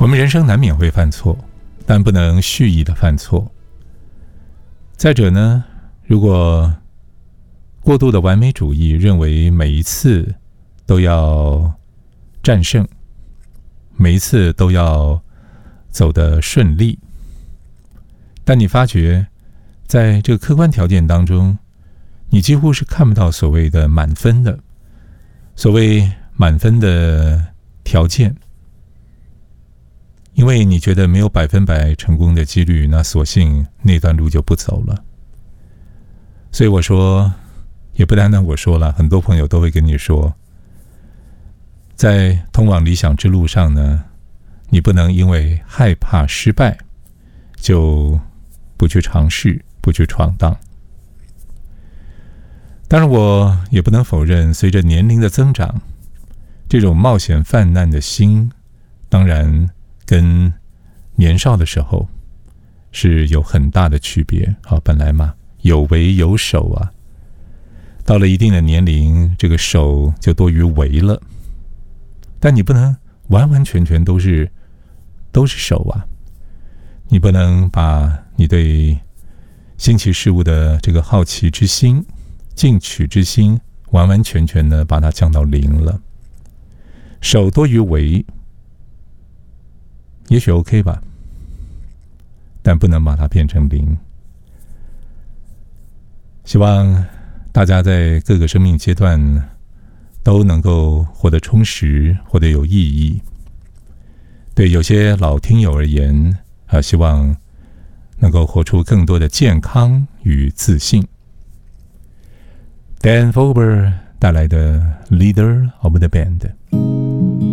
我们人生难免会犯错，但不能蓄意的犯错。再者呢，如果过度的完美主义，认为每一次都要战胜，每一次都要走得顺利，但你发觉在这个客观条件当中，你几乎是看不到所谓的满分的，所谓满分的条件，因为你觉得没有100%成功的几率，那索性那段路就不走了。所以我说，也不单单我说了，很多朋友都会跟你说，在通往理想之路上呢，你不能因为害怕失败就不去尝试，不去闯荡。当然我也不能否认，随着年龄的增长，这种冒险犯难的心当然跟年少的时候是有很大的区别。本来嘛，有为有守啊，到了一定的年龄，这个守就多于为了。但你不能完完全全都是守啊，你不能把你对新奇事物的这个好奇之心、进取之心完完全全的把它降到0了。守多于为也许 OK 吧，但不能把它变成0。希望大家在各个生命阶段都能够活得充实，活得有意义。对有些老听友而言，希望能够活出更多的健康与自信。Dan Fogelberg 带来的 Leader of the Band。